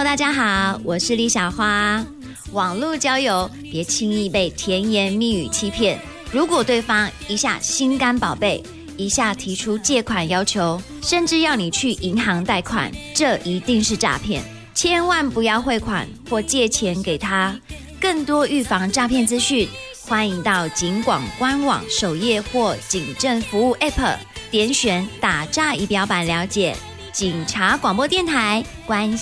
大家好，我是李小花。网络交友别轻易被甜言蜜语欺骗，如果对方一下心肝宝贝，一下提出借款要求，甚至要你去银行贷款，这一定是诈骗，千万不要汇款或借钱给他。更多预防诈骗资讯，欢迎到警广官网首页或警政服务 App 点选打诈仪表板了解。警察广播电台关